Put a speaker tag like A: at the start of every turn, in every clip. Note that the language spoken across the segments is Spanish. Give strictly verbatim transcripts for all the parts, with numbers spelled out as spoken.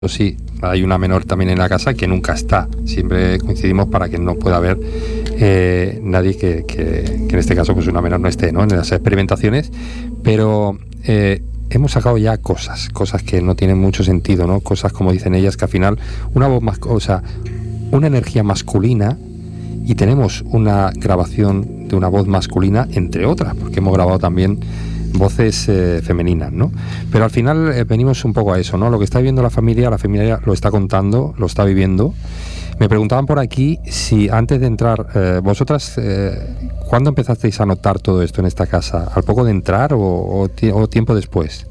A: Sí, hay una menor también en la casa que nunca está. Siempre coincidimos para que no pueda haber eh, nadie que, que, que en este caso pues una menor no esté, ¿no?, en las experimentaciones. Pero eh, hemos sacado ya cosas, cosas que no tienen mucho sentido, ¿no? Cosas, como dicen ellas, que al final una voz más, o sea, una energía masculina, y tenemos una grabación de una voz masculina, entre otras, porque hemos grabado también voces eh, femeninas, ¿no? Pero al final eh, venimos un poco a eso, ¿no? Lo que está viviendo la familia, la familia lo está contando, lo está viviendo. Me preguntaban por aquí si antes de entrar, eh, vosotras, eh, ¿cuándo empezasteis a notar todo esto en esta casa? ¿Al poco de entrar o, o, ti- o tiempo después?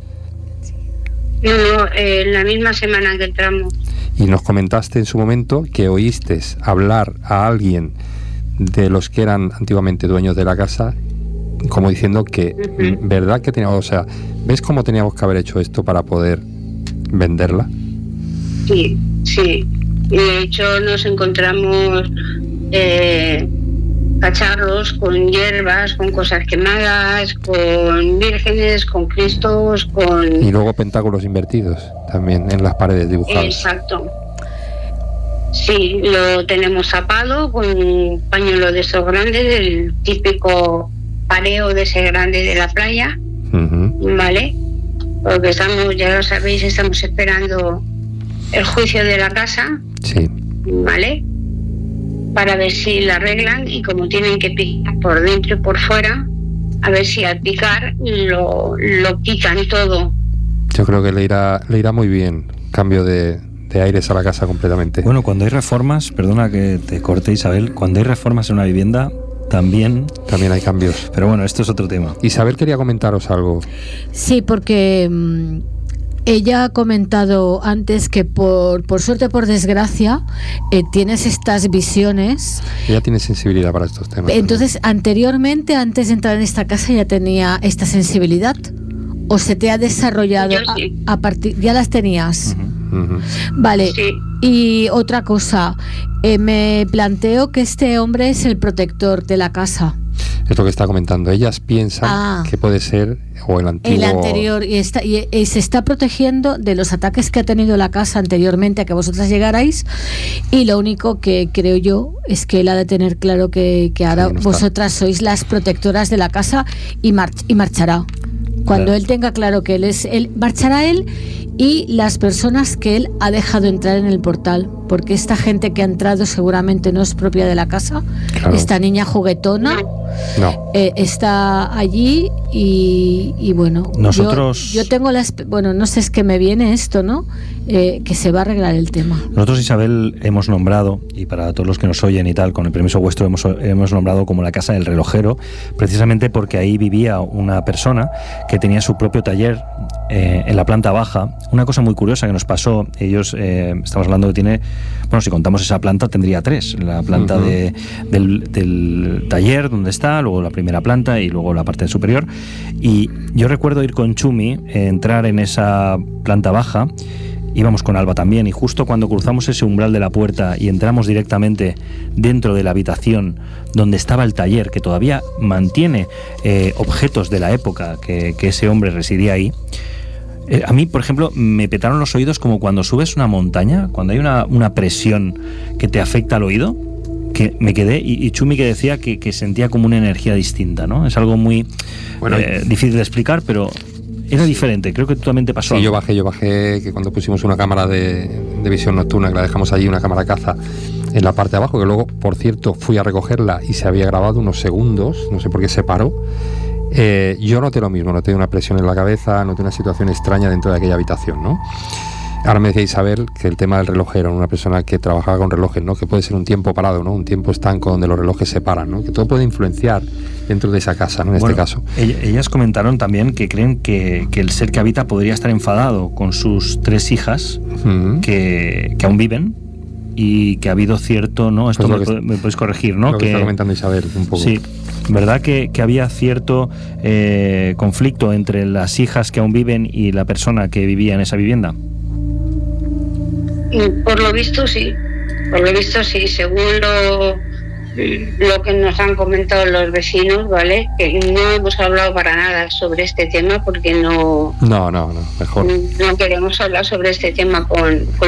B: No, no, eh, la misma semana que entramos.
A: Y nos comentaste en su momento que oíste hablar a alguien de los que eran antiguamente dueños de la casa, como diciendo que, uh-huh. ¿verdad que teníamos, o sea, ves cómo teníamos que haber hecho esto para poder venderla?
B: Sí, sí. Y de hecho nos encontramos eh, cacharros con hierbas, con cosas quemadas, con vírgenes, con cristos, con...
A: Y luego pentáculos invertidos también en las paredes dibujados.
B: Exacto. Sí, lo tenemos zapado con un pañuelo de esos grandes, el típico pareo de ese grande de la playa, uh-huh. ¿vale? Porque estamos, ya lo sabéis, estamos esperando el juicio de la casa,
A: sí.
B: ¿vale? Para ver si la arreglan, y como tienen que picar por dentro y por fuera, a ver si al picar lo, lo quitan todo.
A: Yo creo que le irá, le irá muy bien, cambio de, de aires a la casa completamente.
C: Bueno, cuando hay reformas, perdona que te corte, Isabel, cuando hay reformas en una vivienda, También.
A: También hay cambios.
C: Pero bueno, esto es otro tema.
A: Isabel quería comentaros algo.
D: Sí, porque mmm, ella ha comentado antes que por, por suerte o por desgracia eh, tienes estas visiones.
A: Ella tiene sensibilidad para estos temas.
D: Entonces, ¿no? Anteriormente, antes de entrar en esta casa, ya tenía esta sensibilidad. ¿O se te ha desarrollado
B: sí.
D: a, a partir? ¿Ya las tenías?
A: Uh-huh. Uh-huh.
D: Vale.
B: Sí.
D: Y otra cosa, eh, me planteo que este hombre es el protector de la casa.
A: Es lo que está comentando. Ellas piensan
D: ah,
A: que puede ser o el antiguo...
D: El anterior, y, está, y, y se está protegiendo de los ataques que ha tenido la casa anteriormente a que vosotras llegarais, y lo único que creo yo es que él ha de tener claro que, que ahora sí, no vosotras sois las protectoras de la casa, y, march, y marchará. Cuando claro. él tenga claro que él es... él marchará él y las personas que él ha dejado entrar en el portal, porque esta gente que ha entrado seguramente no es propia de la casa. Claro. Esta niña juguetona
A: no.
D: eh, está allí y, y bueno,
C: nosotros
D: yo, yo tengo la... Bueno, no sé, es que me viene esto, ¿no? Eh, que se va a arreglar el tema.
C: Nosotros, Isabel, hemos nombrado, y para todos los que nos oyen y tal, con el permiso vuestro, hemos, hemos nombrado como la casa del relojero, precisamente porque ahí vivía una persona que tenía su propio taller eh, en la planta baja. Una cosa muy curiosa que nos pasó, ellos, eh, estamos hablando que tiene, bueno, si contamos esa planta tendría tres, la planta uh-huh. de, del, del taller donde está, luego la primera planta y luego la parte superior. Y yo recuerdo ir con Chumi, eh, entrar en esa planta baja, íbamos con Alba también, y justo cuando cruzamos ese umbral de la puerta y entramos directamente dentro de la habitación donde estaba el taller, que todavía mantiene eh, objetos de la época que, que ese hombre residía ahí, eh, a mí, por ejemplo, me petaron los oídos como cuando subes una montaña, cuando hay una, una presión que te afecta al oído, que me quedé, y, y Chumi que decía que, que sentía como una energía distinta, ¿no? Es algo muy bueno, eh, difícil de explicar, pero... Era diferente, creo que tú también te pasó.
A: Sí,
C: algo.
A: yo bajé, yo bajé, que cuando pusimos una cámara de, de visión nocturna, que la dejamos allí, una cámara caza, en la parte de abajo, que luego, por cierto, fui a recogerla y se había grabado unos segundos, no sé por qué se paró. Eh, yo noté lo mismo, noté una presión en la cabeza, noté una situación extraña dentro de aquella habitación, ¿no? Ahora me decía Isabel que el tema del relojero, una persona que trabajaba con relojes, ¿no? Que puede ser un tiempo parado, ¿no? Un tiempo estanco donde los relojes se paran, ¿no? Que todo puede influenciar dentro de esa casa, ¿no? En bueno, este caso.
C: Ellas comentaron también que creen que, que el ser que habita podría estar enfadado con sus tres hijas uh-huh. que, que aún viven, y que ha habido cierto, ¿no? Esto pues me, me podéis corregir, ¿no?
A: Lo que, que está comentando Isabel un poco.
C: Sí, ¿verdad que, que había cierto eh, conflicto entre las hijas que aún viven y la persona que vivía en esa vivienda?
B: Por lo visto sí, por lo visto sí, según lo, lo que nos han comentado los vecinos, ¿vale? Que no hemos hablado para nada sobre este tema porque no...
A: No, no, no, mejor.
B: No queremos hablar sobre este tema con, con